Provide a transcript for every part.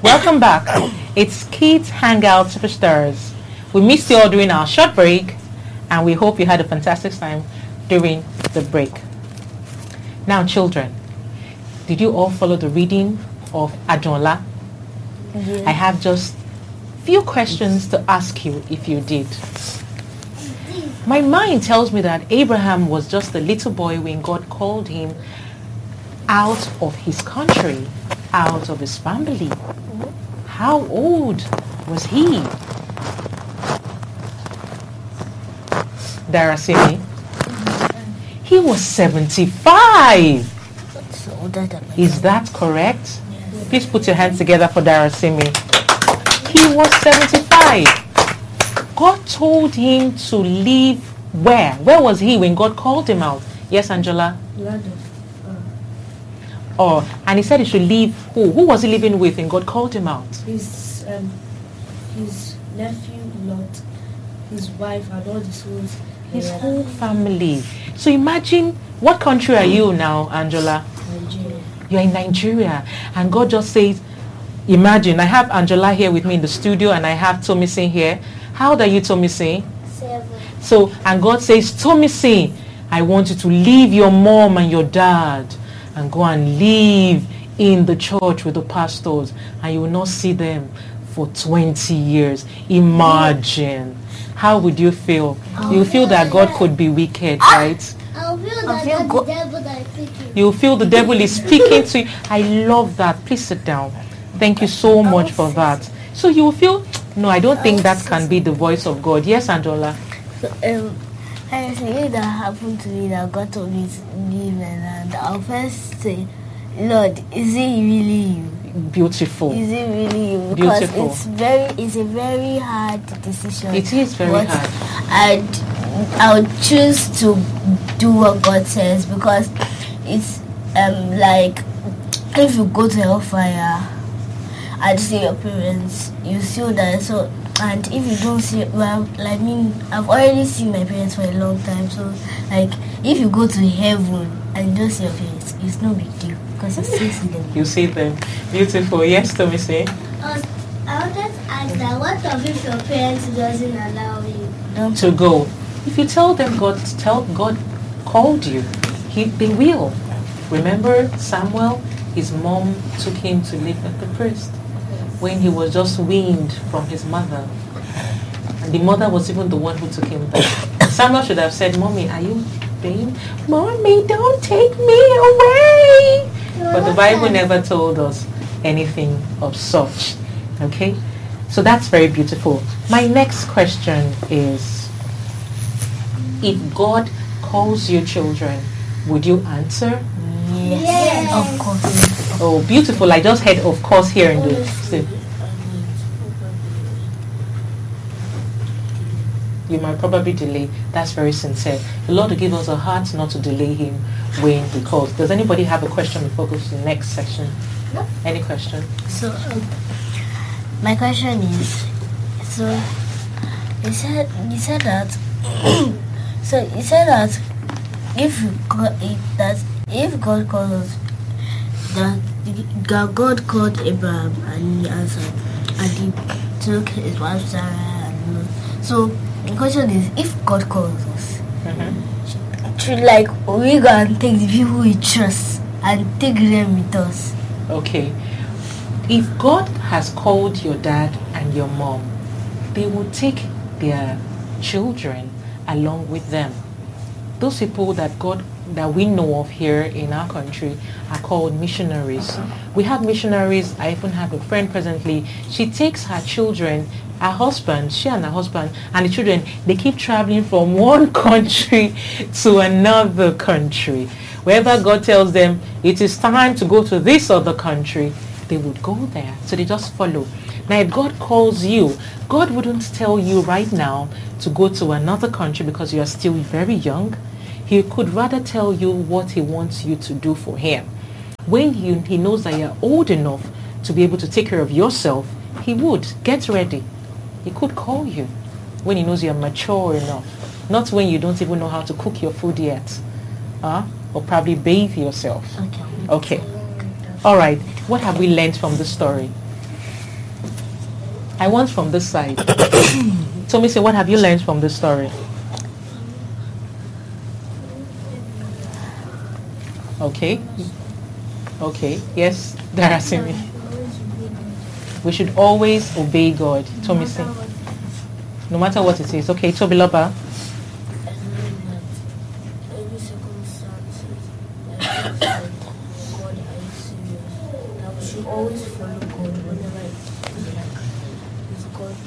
Welcome back. It's Kids Hangout Superstars. We missed you all during our short break, and we hope you had a fantastic time during the break. Now, children, did you all follow the reading of Ajola? Yeah. I have just few questions to ask you if you did. My mind tells me that Abraham was just a little boy when God called him out of his country, out of his family. How old was he? Darasimi? He was 75. So older than my Is that correct? Please put your hands together for Darasimi. He was 75. God told him to leave where? Where was he when God called him out? Yes, Angela? Oh, and he said he should leave who? Who was he living with when God called him out? His nephew Lot, his wife, and all the souls. His whole family. So imagine, what country are you now, Angela? Nigeria. You're in Nigeria. And God just says, imagine, I have Angela here with me in the studio and I have Tomisin here. How old are you, Tomisin? 7. So, and God says, Tomisin, I want you to leave your mom and your dad and go and live in the church with the pastors, and you will not see them for 20 years. Imagine. How would you feel? You feel that God could be wicked, right? I'll feel that feel that's go- the devil that is speaking. You feel the devil is speaking to you. I love that. Please sit down. Thank you so much for that. So you will feel, no, I don't think that can be the voice of God. Yes, Angela? So, I see that happened to me, that God told me to leave, and I'll first say, Lord, is it really you? Beautiful. Is it really you? Because Beautiful. it's a very hard decision. It is very But hard. I'll choose to do what God says, because it's like if you go to hellfire and see your parents, you still die. So, and if you don't see, well, I mean, I've already seen my parents for a long time. So, like, if you go to heaven and you don't see your parents, it's no big deal, because you still see them. You see them. Beautiful. Yes, Tomisin? I wanted to ask that, what if your parents doesn't allow you? Don't To go. If you tell them God called you, they will. Remember Samuel? His mom took him to live with the priest when he was just weaned from his mother. And the mother was even the one who took him there. Samuel should have said, Mommy, are you paying? Mommy, don't take me away. But the Bible never told us anything of such. Okay? So that's very beautiful. My next question is, if God calls you children, would you answer? Yes, of course. Oh, beautiful. I just heard of course here in the... You might probably delay. That's very sincere. The Lord will give us a heart not to delay him when he calls. Does anybody have a question before we go to the next section? No. Any question? So, my question is, so you said that so you said that if God calls us, that God called Abraham and he answered, and he took his wife Sarah and Lot. So the question is, if God calls us, should we go and take the people we trust and take them with us? Okay. If God has called your dad and your mom, they will take their children along with them. Those people that we know of here in our country are called missionaries. We have missionaries. I even have a friend presently. She takes her children, her husband, she and her husband, and the children, they keep traveling from one country to another country. Wherever God tells them it is time to go to this other country, they would go there. So they just follow. Now, if God calls you, God wouldn't tell you right now to go to another country because you are still very young. He could rather tell you what he wants you to do for him. When he knows that you're old enough to be able to take care of yourself, he would. Get ready. He could call you when he knows you're mature enough. Not when you don't even know how to cook your food yet. Or probably bathe yourself. Okay. All right. What have we learned from the story? I want from this side. Tommy, say, what have you learned from this story? Okay. Okay. Yes, Darasimi. We should always obey God. Tommy, say. No matter what it is. Okay, Tobiloba. Every circumstance, God, are you serious? That we should always follow God whenever it's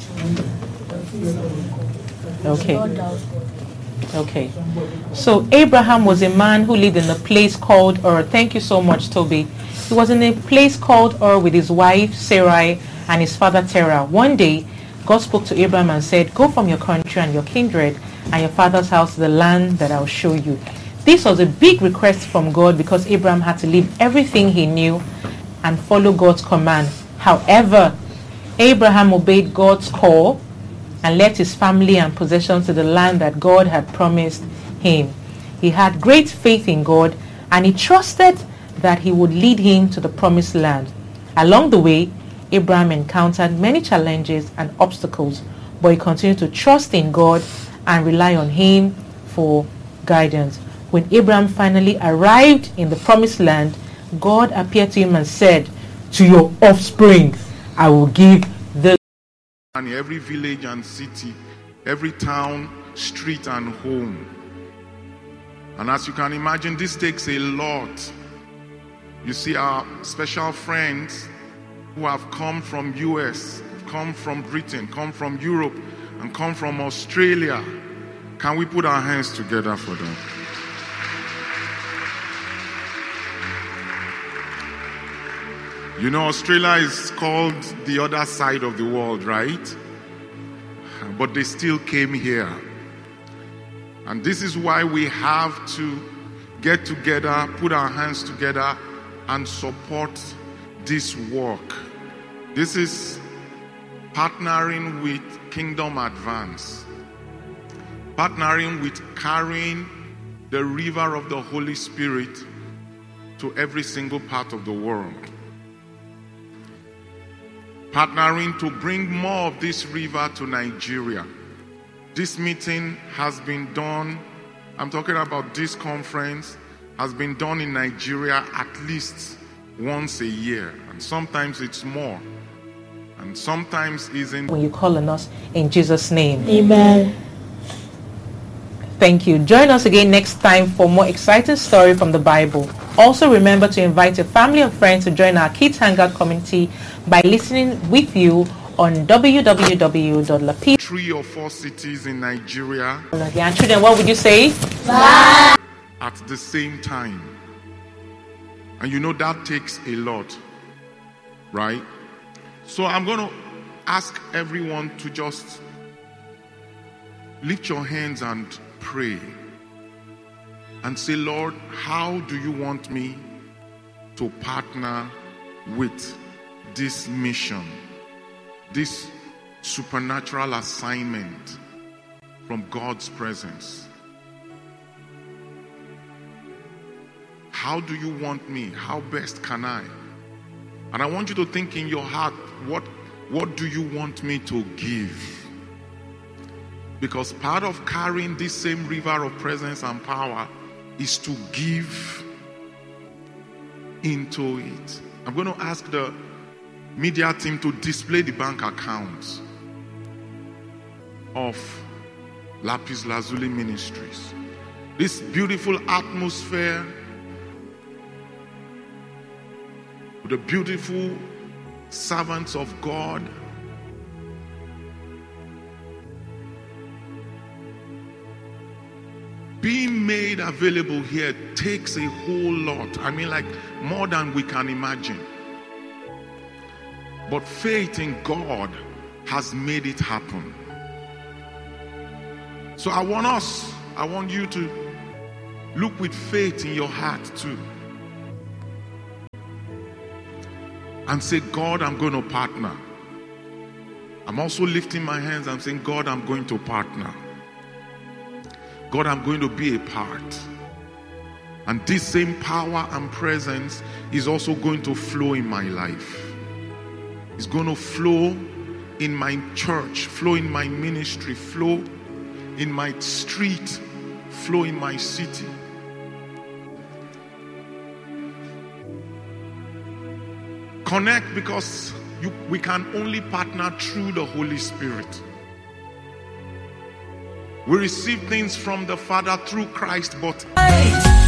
God. Okay. Not doubt God. Okay. So Abraham was a man who lived in a place called Ur. Thank you so much, Toby. He was in a place called Ur with his wife Sarai and his father Terah. One day, God spoke to Abraham and said, "Go from your country and your kindred and your father's house to the land that I'll show you." This was a big request from God because Abraham had to leave everything he knew and follow God's command. However, Abraham obeyed God's call and left his family and possessions to the land that God had promised him. He had great faith in God and he trusted that he would lead him to the promised land. Along the way, Abraham encountered many challenges and obstacles, but he continued to trust in God and rely on him for guidance. When Abraham finally arrived in the promised land, God appeared to him and said, "To your offspring, I will give the..." And every village and city, every town, street and home. And as you can imagine, this takes a lot. You see our special friends who have come from US, come from Britain, come from Europe, and come from Australia. Can we put our hands together for them? You know, Australia is called the other side of the world, right? But they still came here. And this is why we have to get together, put our hands together, and support this work. This is partnering with Kingdom Advance, partnering with carrying the river of the Holy Spirit to every single part of the world, partnering to bring more of this river to Nigeria. This meeting has been done, I'm talking about this conference, has been done in Nigeria at least once a year, and sometimes it's more, and sometimes is in... When you call on us in Jesus' name. Amen. Thank you. Join us again next time for more exciting story from the Bible. Also remember to invite your family and friends to join our Kids Hangout community by listening with you on www.lapid. 3 or 4 cities in Nigeria. And children, what would you say? Bye. At the same time. And you know that takes a lot, right? So I'm going to ask everyone to just lift your hands and pray and say, "Lord, how do you want me to partner with this mission, this supernatural assignment from God's presence? How do you want me? How best can I?" And I want you to think in your heart, what do you want me to give? Because part of carrying this same river of presence and power is to give into it. I'm going to ask the media team to display the bank accounts of Lapis Lazuli Ministries. This beautiful atmosphere, the beautiful servants of God, being made available here takes a whole lot. I mean, like more than we can imagine. But faith in God has made it happen. So I want you to look with faith in your heart too. And say, "God, I'm going to partner." I'm also lifting my hands and saying, "God, I'm going to partner. God, I'm going to be a part." And this same power and presence is also going to flow in my life. It's going to flow in my church, flow in my ministry, flow in my street, flow in my city. Connect, because we can only partner through the Holy Spirit. We receive things from the Father through Christ, but